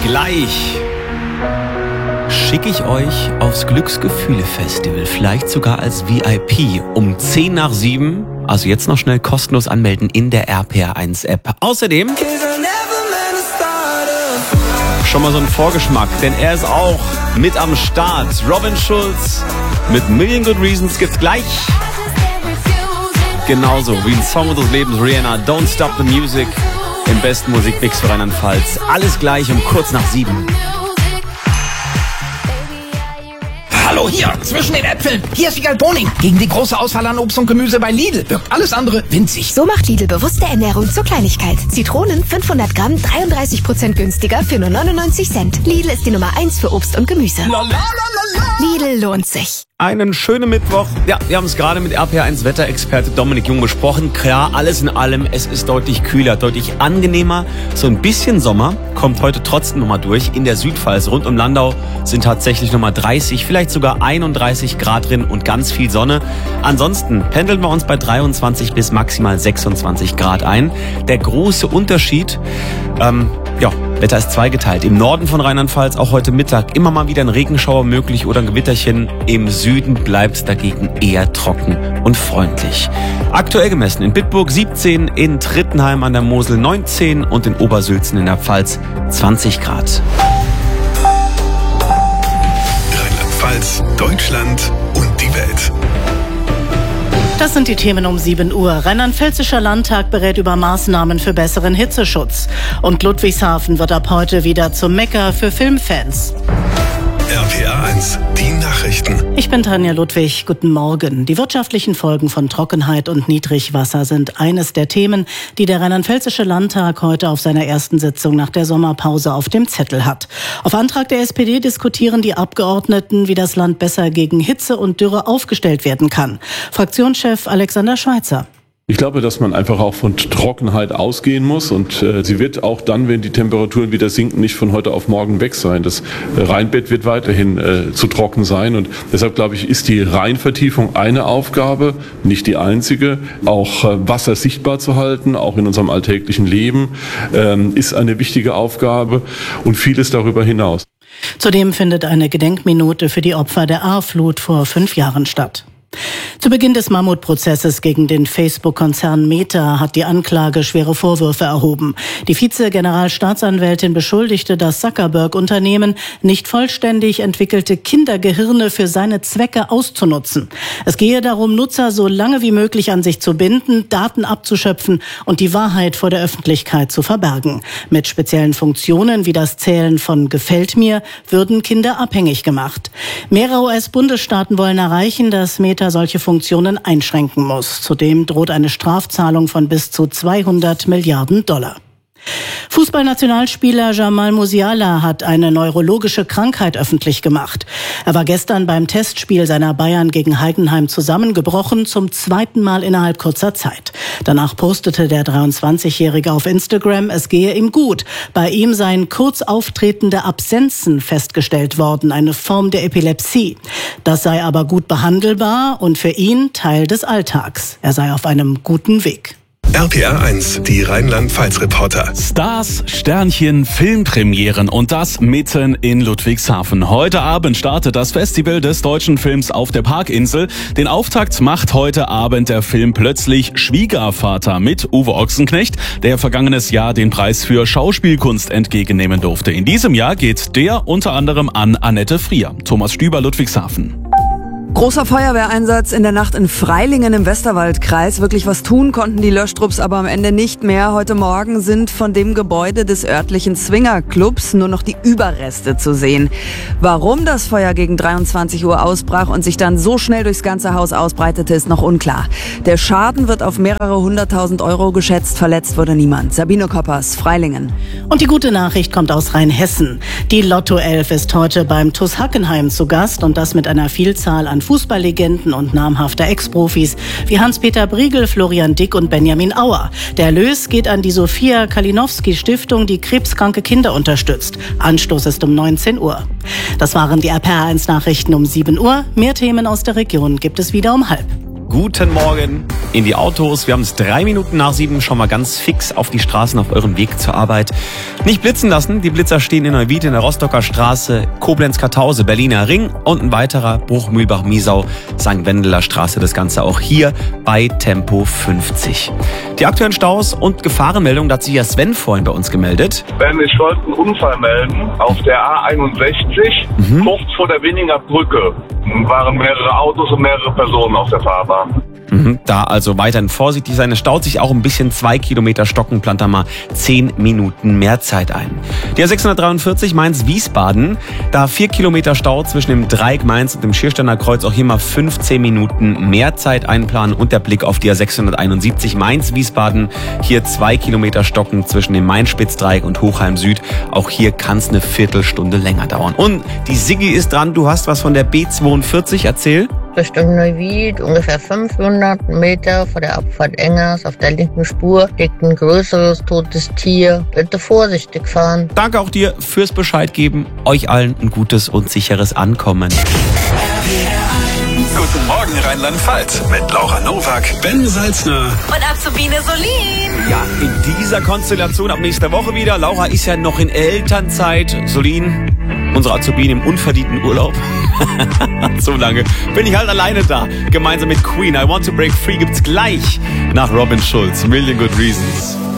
Gleich schicke ich euch aufs Glücksgefühle-Festival, vielleicht sogar als VIP um 10 nach 7. Also jetzt noch schnell kostenlos anmelden in der RPR1-App. Außerdem schon mal so ein Vorgeschmack, denn er ist auch mit am Start. Robin Schulz mit Million Good Reasons gibt's gleich. Genauso wie ein Song unseres Lebens, Rihanna, Don't Stop the Music, im besten Musikmix für Rheinland-Pfalz. Alles gleich um kurz nach 7. Hallo, hier, zwischen den Äpfeln. Hier ist Wiegald Boning. Gegen die große Auswahl an Obst und Gemüse bei Lidl wirkt alles andere winzig. So macht Lidl bewusste Ernährung zur Kleinigkeit. Zitronen 500 Gramm, 33% günstiger für nur 99 Cent. Lidl ist die Nummer 1 für Obst und Gemüse. Lidl lohnt sich. Einen schönen Mittwoch. Ja, wir haben es gerade mit RPR1 Wetterexperte Dominik Jung besprochen. Klar, alles in allem, es ist deutlich kühler, deutlich angenehmer. So ein bisschen Sommer kommt heute trotzdem nochmal durch. In der Südpfalz rund um Landau sind tatsächlich nochmal 30, vielleicht sogar 31 Grad drin und ganz viel Sonne. Ansonsten pendeln wir uns bei 23 bis maximal 26 Grad ein. Der große Unterschied, Wetter ist zweigeteilt. Im Norden von Rheinland-Pfalz auch heute Mittag immer mal wieder ein Regenschauer möglich oder ein Gewitterchen. Im Süden bleibt es dagegen eher trocken und freundlich. Aktuell gemessen in Bitburg 17, in Trittenheim an der Mosel 19 und in Obersülzen in der Pfalz 20 Grad. Rheinland-Pfalz, Deutschland und die Welt. Das sind die Themen um 7 Uhr. Rheinland-Pfälzischer Landtag berät über Maßnahmen für besseren Hitzeschutz. Und Ludwigshafen wird ab heute wieder zum Mekka für Filmfans. RPR1, die Nachrichten. Ich bin Tanja Ludwig. Guten Morgen. Die wirtschaftlichen Folgen von Trockenheit und Niedrigwasser sind eines der Themen, die der Rheinland-Pfälzische Landtag heute auf seiner ersten Sitzung nach der Sommerpause auf dem Zettel hat. Auf Antrag der SPD diskutieren die Abgeordneten, wie das Land besser gegen Hitze und Dürre aufgestellt werden kann. Fraktionschef Alexander Schweitzer. Ich glaube, dass man einfach auch von Trockenheit ausgehen muss und sie wird auch dann, wenn die Temperaturen wieder sinken, nicht von heute auf morgen weg sein. Das Rheinbett wird weiterhin zu trocken sein und deshalb, glaube ich, ist die Rheinvertiefung eine Aufgabe, nicht die einzige. Auch Wasser sichtbar zu halten, auch in unserem alltäglichen Leben, ist eine wichtige Aufgabe und vieles darüber hinaus. Zudem findet eine Gedenkminute für die Opfer der Ahrflut vor 5 Jahren statt. Zu Beginn des Mammutprozesses gegen den Facebook-Konzern Meta hat die Anklage schwere Vorwürfe erhoben. Die Vize-Generalstaatsanwältin beschuldigte das Zuckerberg-Unternehmen, nicht vollständig entwickelte Kindergehirne für seine Zwecke auszunutzen. Es gehe darum, Nutzer so lange wie möglich an sich zu binden, Daten abzuschöpfen und die Wahrheit vor der Öffentlichkeit zu verbergen. Mit speziellen Funktionen wie das Zählen von Gefällt mir würden Kinder abhängig gemacht. Mehrere US-Bundesstaaten wollen erreichen, dass Meta solche Funktionen einschränken muss. Zudem droht eine Strafzahlung von bis zu 200 Milliarden $. Fußballnationalspieler Jamal Musiala hat eine neurologische Krankheit öffentlich gemacht. Er war gestern beim Testspiel seiner Bayern gegen Heidenheim zusammengebrochen, zum 2. Mal innerhalb kurzer Zeit. Danach postete der 23-Jährige auf Instagram, es gehe ihm gut. Bei ihm seien kurz auftretende Absenzen festgestellt worden, eine Form der Epilepsie. Das sei aber gut behandelbar und für ihn Teil des Alltags. Er sei auf einem guten Weg. RPR1, die Rheinland-Pfalz-Reporter. Stars, Sternchen, Filmpremieren und das mitten in Ludwigshafen. Heute Abend startet das Festival des deutschen Films auf der Parkinsel. Den Auftakt macht heute Abend der Film Plötzlich Schwiegervater mit Uwe Ochsenknecht, der vergangenes Jahr den Preis für Schauspielkunst entgegennehmen durfte. In diesem Jahr geht der unter anderem an Annette Frier. Thomas Stüber, Ludwigshafen. Großer Feuerwehreinsatz in der Nacht in Freilingen im Westerwaldkreis. Wirklich was tun konnten die Löschtrupps aber am Ende nicht mehr. Heute Morgen sind von dem Gebäude des örtlichen Swingerclubs nur noch die Überreste zu sehen. Warum das Feuer gegen 23 Uhr ausbrach und sich dann so schnell durchs ganze Haus ausbreitete, ist noch unklar. Der Schaden wird auf mehrere 100.000 € geschätzt. Verletzt wurde niemand. Sabine Koppers, Freilingen. Und die gute Nachricht kommt aus Rheinhessen. Die Lotto 11 ist heute beim TuS Hackenheim zu Gast und das mit einer Vielzahl an Fußballlegenden und namhafter Ex-Profis wie Hans-Peter Briegel, Florian Dick und Benjamin Auer. Der Erlös geht an die Sophia Kalinowski-Stiftung, die krebskranke Kinder unterstützt. Anstoß ist um 19 Uhr. Das waren die RPR1 Nachrichten um 7 Uhr. Mehr Themen aus der Region gibt es wieder um 12:30. guten Morgen in die Autos. Wir haben es 3 Minuten nach 7, schon mal ganz fix auf die Straßen auf eurem Weg zur Arbeit. Nicht blitzen lassen, die Blitzer stehen in Neuwied, in der Rostocker Straße, Koblenz-Kartause, Berliner Ring und ein weiterer Bruch-Mühlbach-Miesau, St. Wendeler Straße. Das Ganze auch hier bei Tempo 50. Die aktuellen Staus und Gefahrenmeldungen, da hat sich ja Sven vorhin bei uns gemeldet. Ben, ich wollte einen Unfall melden auf der A61, kurz vor der Winninger Brücke. Waren mehrere Autos und mehrere Personen auf der Fahrbahn. Da also weiterhin vorsichtig sein. Es staut sich auch ein bisschen 2 Kilometer Stocken, plant da mal 10 Minuten mehr Zeit ein. Die A643 Mainz-Wiesbaden, da 4 Kilometer Stau zwischen dem Dreieck Mainz und dem Schiersteiner Kreuz, auch hier mal 15 Minuten mehr Zeit einplanen und der Blick auf die A671 Mainz-Wiesbaden, hier 2 Kilometer Stocken zwischen dem Main-Spitzdreieck und Hochheim Süd, auch hier kann es eine Viertelstunde länger dauern. Und die Siggi ist dran, du hast was von der B42, erzähl. Richtung Neuwied, ungefähr 500 Meter vor der Abfahrt Engers auf der linken Spur liegt ein größeres totes Tier. Bitte vorsichtig fahren. Danke auch dir fürs Bescheid geben. Euch allen ein gutes und sicheres Ankommen. Guten Morgen Rheinland-Pfalz mit Laura Nowak, Ben Salzner und Azubine Solin. Ja, in dieser Konstellation ab nächster Woche wieder. Laura ist ja noch in Elternzeit. Solin, unsere Azubine im unverdienten Urlaub. So lange bin ich halt alleine da. Gemeinsam mit Queen. I Want to Break Free gibt's gleich nach Robin Schulz. Million Good Reasons.